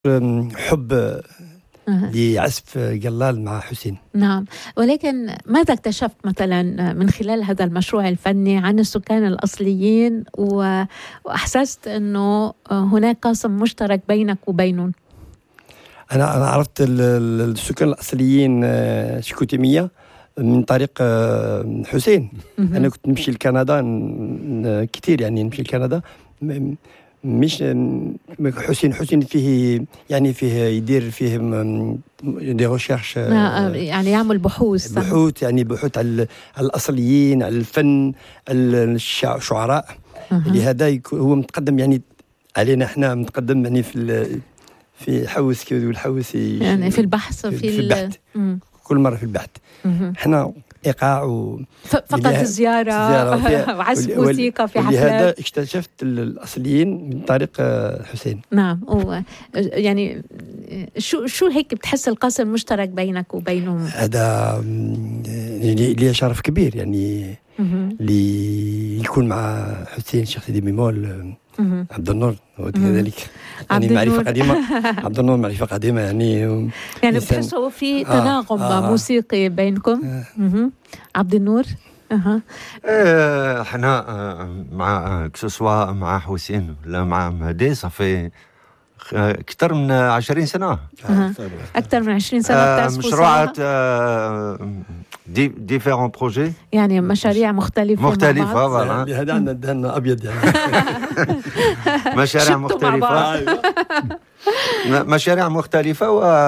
حب لعزف جلال مع حسين. نعم، ولكن ماذا اكتشفت مثلا من خلال هذا المشروع الفني عن السكان الأصليين وأحسست أنه هناك قاسم مشترك بينك وبينهم؟ أنا عرفت السكان الأصليين شكوتيمية من طريق حسين. أنا كنت نمشي لكندا كثير، يعني نمشي لكندا، مش حسين فيه يعني فيه يدير فيه دي ريشيرش، يعني يعمل بحوث يعني بحوث على الأصليين، على الفن، الشعراء. لهذا هو متقدم يعني علينا، احنا متقدم يعني في حوث كذا، والحوث يعني في البحث في البحث كل مرة في البحث. احنا إيقاع فقط زيارة وعزف موسيقى في حفلات. لهذا اكتشفت الأصليين من طريق حسين. نعم، يعني شو هيك بتحس القاسم المشترك بينك وبينهم؟ هذا لي شرف كبير، يعني اللي يكون مع حسين الشيخ سيدي بيمول، عبد النور كذلك، يعني معرفة قديمة. عبد النور معرفة قديمة، يعني بتحسوا في تناغم موسيقي بينكم. عبد النور. احنا مع كسوسوا مع حسين ولا مع مهدي صافي أكثر من 20 سنة. أكثر من 20 سنة بتعزفوا مشروعات ديفيرون بروجي، يعني مشاريع مختلفة. لهذا عندنا الدهن أبيض يعني. مشاريع مختلفة. مشاريع مختلفة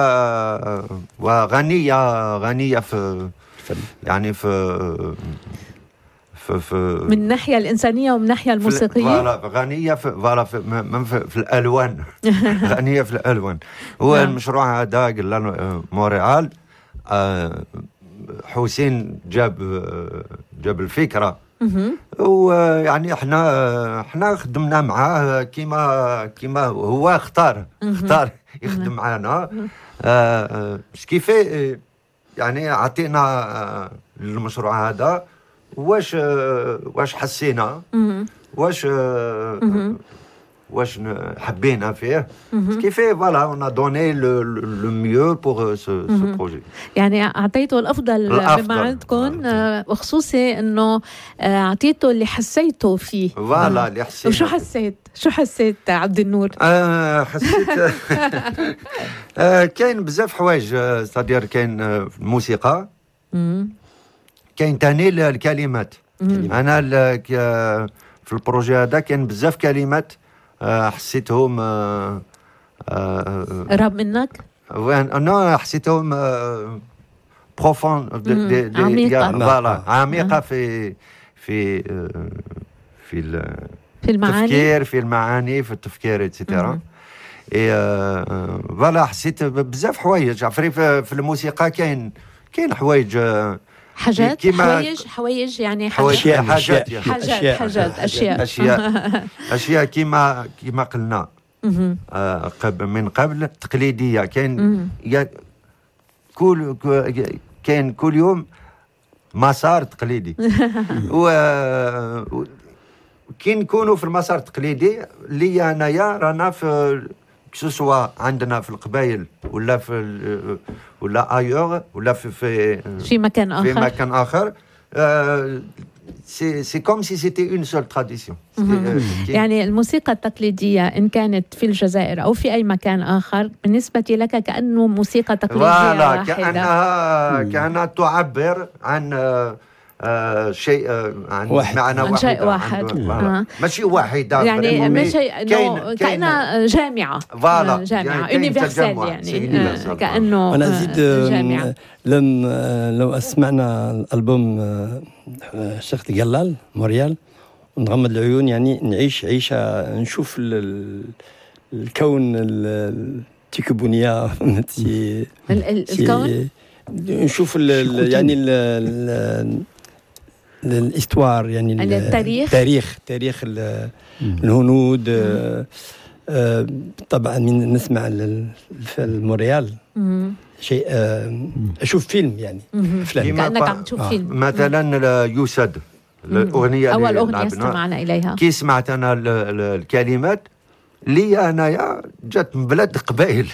وغنية في يعني في من الناحية الإنسانية ومن الناحية الموسيقية. غنية في الألوان. غنية في الألوان. هو المشروع هذا قلنا مونريال، حسين جاب الفكرة، ويعني احنا خدمنا معاه كيما هو اختار يخدم معنا. كيفاه يعني عطينا المشروع هذا، واش حسينا، واش حبينا فيه، كيفاه فوالا اون دوني لو ميو بور سو بروجي. يعني اعطيته الافضل بما عندكم، وخصوصي انه اعطيته اللي حسيته فيه. فوالا اللي حسيت. وشو حسيت عبد النور؟ حسيت كاين بزاف حوايج، صدير كاين الموسيقى، كاين تاني الكلمات. انا في البروجي هذا كاين بزاف كلمات حسيتهم قرب منك. انا حسيتهم بروفون، عميقة في المعاني، في المعاني، في التفكير اتسيتيرا. فوالا حسيت بزاف حوايج. في الموسيقى كاين حوايج، حوايج يعني أشياء كيما قلنا من قبل تقليدية. كاين كل يوم مسار تقليدي. كي نكونوا في المسار التقليدي اللي انايا رانا في سواء عندنا في القبائل ولا ايور ولا في مكان آخر. c'est comme si c'était une seule tradition. يعني الموسيقى التقليدية إن كانت في الجزائر أو في أي مكان آخر بالنسبة لك كأنه موسيقى تقليدية واحدة. كأنها تعبر عن شيء، عن معنى واحد، شيء واحد. ماشي واحدة، يعني ماشي كأنها جامعة. جامعة يونيفرسال، يعني كأنه أنا أزيد جامعة. لو أسمعنا الألبوم الشيخ جلال موريال ونغمض العيون، يعني نعيش عيشة، نشوف الكون التكبونية، الكون، نشوف يعني الاستوار، يعني تاريخ الهنود. طبعا نسمع الموريال شيء، اشوف فيلم، يعني افلام كانك عم تشوف فيلم. مثلا يوسد الاغنيه اول اغنيه استمعنا اليها، كي سمعت انا الكلمات لي انايا جات من بلاد قبائل